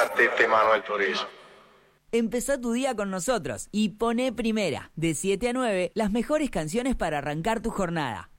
a Tete Manuel Turizo. Empezá tu día con nosotros y poné primera. De 7 a 9, las mejores canciones para arrancar tu jornada.